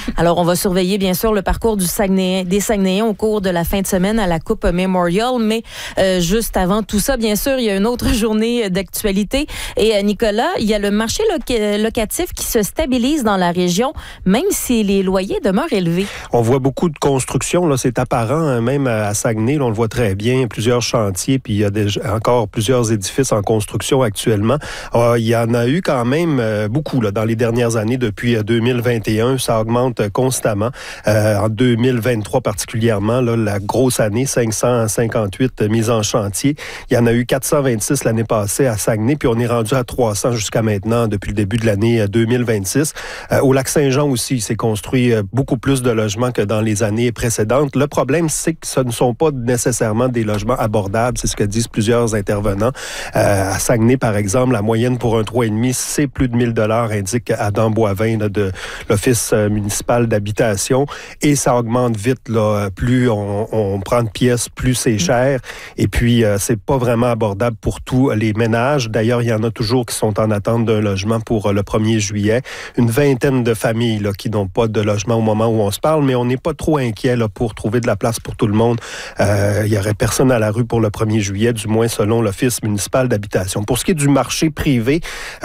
Alors, on va surveiller, bien sûr, le parcours des Saguenayens au cours de la fin de semaine à la Coupe Memorial. Mais juste avant tout ça, bien sûr, il y a une autre journée d'actualité. Et Nicolas, il y a le marché locatif qui se stabilise dans la région, même si les loyers demeurent élevés. On voit beaucoup de construction, là, c'est apparent, hein, même à Saguenay, là, on le voit très bien, plusieurs chantiers, puis il y a encore plusieurs édifices en construction actuellement. Il y en a eu quand même beaucoup là, dans les dernières années, depuis 2021, ça augmente constamment. En 2023 particulièrement, là, la grosse année, 558 mises en chantier. Il y en a eu 426 l'année passée à Saguenay, puis on est rendu à 300 jusqu'à maintenant, depuis le début de l'année 2026. Au Lac-Saint-Jean aussi, il s'est construit beaucoup plus de logements que dans les années précédentes. Le problème, c'est que ce ne sont pas nécessairement des logements abordables, c'est ce que disent plusieurs intervenants. À Saguenay, par exemple, la moyenne pour un 3,5, c'est plus de 1 000 $, indique Adam Boivin là, de l'Office municipal d'habitation. Et ça augmente vite. Là, plus on prend de pièces, plus c'est cher. Et puis, c'est pas vraiment abordable pour tous les ménages. D'ailleurs, il y en a toujours qui sont en attente d'un logement pour le 1er juillet. Une vingtaine de familles là, qui n'ont pas de logement au moment où on se parle, mais on n'est pas trop inquiet là, pour trouver de la place pour tout le monde. Il y aurait personne à la rue pour le 1er juillet, du moins selon l'Office municipal d'habitation. Pour ce qui est du marché privé,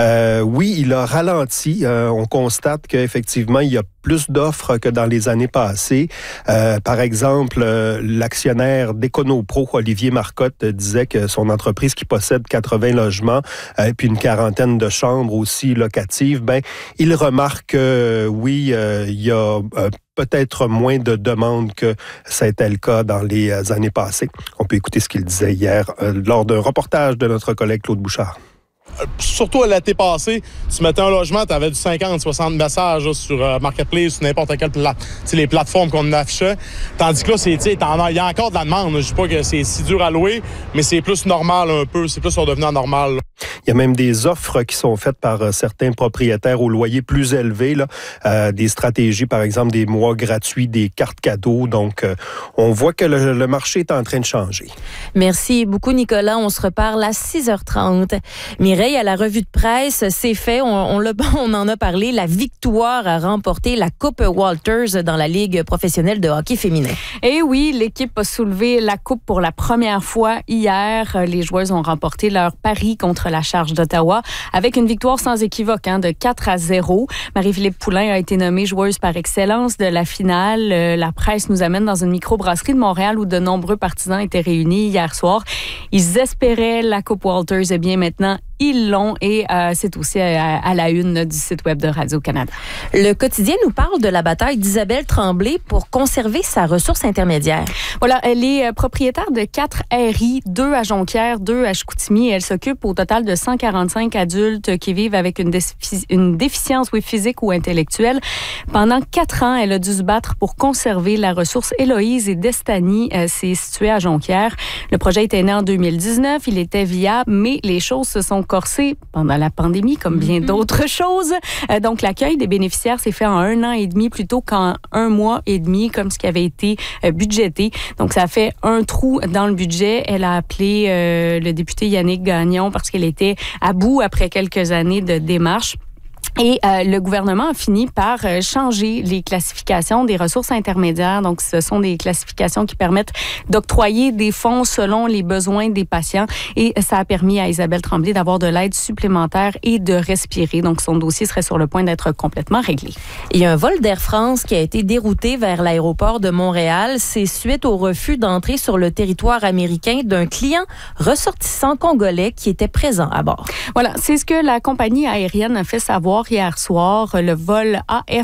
oui, il a ralenti. On constate qu'effectivement, il y a plus d'offres que dans les années passées. Par exemple, l'actionnaire d'Econopro, Olivier Marcotte, disait que son entreprise qui possède 80 logements puis une quarantaine de chambres aussi locatives, il remarque que oui, il y a peut-être moins de demandes que ça était le cas dans les années passées. On peut écouter ce qu'il disait hier lors d'un reportage de notre collègue Claude Bouchard. Surtout à l'été passé, tu mettais un logement, tu avais du 50-60 messages là, sur Marketplace, sur n'importe quelle les plateformes qu'on affichait. Tandis que là, il y a encore de la demande. Je ne dis pas que c'est si dur à louer, mais c'est plus normal un peu. C'est plus sur devenir normal. Là. Il y a même des offres qui sont faites par certains propriétaires au loyer plus élevé. Là. Des stratégies, par exemple, des mois gratuits, des cartes cadeaux. Donc, on voit que le marché est en train de changer. Merci beaucoup, Nicolas. On se reparle à 6h30. Mireille, à la revue de presse, c'est fait. On en a parlé. La victoire a remporté la Coupe Walters dans la Ligue professionnelle de hockey féminin. Et oui, l'équipe a soulevé la coupe pour la première fois hier. Les joueuses ont remporté leur pari contre la Charge d'Ottawa avec une victoire sans équivoque de 4-0. Marie-Philippe Poulin a été nommée joueuse par excellence de la finale. La presse nous amène dans une microbrasserie de Montréal où de nombreux partisans étaient réunis hier soir. Ils espéraient la Coupe Walters. Eh bien, maintenant, ils l'ont et c'est aussi à la une du site web de Radio-Canada. Le quotidien nous parle de la bataille d'Isabelle Tremblay pour conserver sa ressource intermédiaire. Voilà, elle est propriétaire de 4 RI, 2 à Jonquière, 2 à Chicoutimi. Elle s'occupe au total de 145 adultes qui vivent avec une déficience physique ou intellectuelle. Pendant 4 ans, elle a dû se battre pour conserver la ressource Héloïse et Destany. C'est situé à Jonquière. Le projet était né en 2019. Il était viable, mais les choses se sont corsées pendant la pandémie, comme bien d'autres choses. Donc, l'accueil des bénéficiaires s'est fait en 1 an et demi plutôt qu'en 1 mois et demi, comme ce qui avait été budgété. Donc, ça a fait un trou dans le budget. Elle a appelé le député Yannick Gagnon parce qu'elle était à bout après quelques années de démarches. Et le gouvernement a fini par changer les classifications des ressources intermédiaires. Donc, ce sont des classifications qui permettent d'octroyer des fonds selon les besoins des patients. Et ça a permis à Isabelle Tremblay d'avoir de l'aide supplémentaire et de respirer. Donc, son dossier serait sur le point d'être complètement réglé. Il y a un vol d'Air France qui a été dérouté vers l'aéroport de Montréal. C'est suite au refus d'entrer sur le territoire américain d'un client ressortissant congolais qui était présent à bord. Voilà, c'est ce que la compagnie aérienne a fait savoir hier soir. Le vol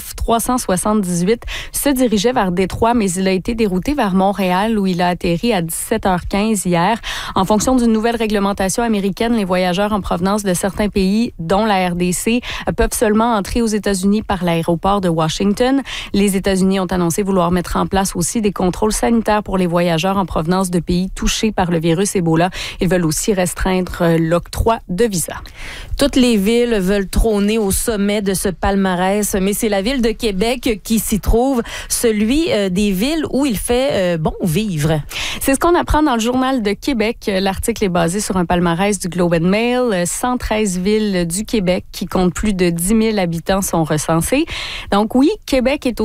AF378 se dirigeait vers Détroit, mais il a été dérouté vers Montréal où il a atterri à 17h15 hier. En fonction d'une nouvelle réglementation américaine, les voyageurs en provenance de certains pays, dont la RDC, peuvent seulement entrer aux États-Unis par l'aéroport de Washington. Les États-Unis ont annoncé vouloir mettre en place aussi des contrôles sanitaires pour les voyageurs en provenance de pays touchés par le virus Ebola. Ils veulent aussi restreindre l'octroi de visas. Toutes les villes veulent trôner au sommet de ce palmarès, mais c'est la ville de Québec qui s'y trouve, celui des villes où il fait bon vivre. C'est ce qu'on apprend dans le Journal de Québec. L'article est basé sur un palmarès du Globe and Mail. 113 villes du Québec qui comptent plus de 10 000 habitants sont recensées. Donc oui, Québec est au